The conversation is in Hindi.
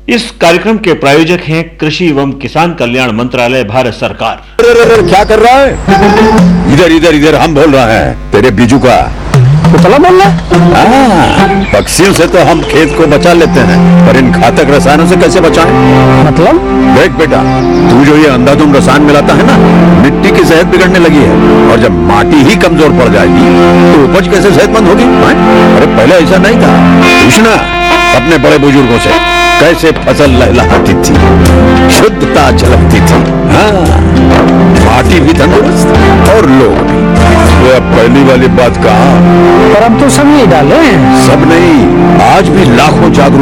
इस कार्यक्रम के प्रायोजक हैं कृषि एवं किसान कल्याण मंत्रालय, भारत सरकार। क्या कर रहा है? इधर इधर इधर हम बोल रहे हैं तेरे बीजू का पुतला बोल रहा? पक्षियों से तो हम खेत को बचा लेते हैं, पर इन घातक रसायनों से कैसे बचाएं? मतलब? देख बेटा, तू जो ये अंधाधुंध रसायन मिलाता है ना, मिट्टी की सेहत बिगड़ने लगी है। और जब माटी ही कमजोर पड़ जाएगी तो उपज कैसे सेहतमंद होगी? अरे पहले ऐसा नहीं था। पूछना अपने बड़े बुजुर्गों से, कैसे फसल लहलहाती थी, शुद्धता झलकती थी। हाँ, माटी भी तंदुरुस्त और लोग भी। तो अब पहली वाली बात कहा, पर हम तो सब नहीं डाले। सब नहीं, आज भी लाखों जागरूक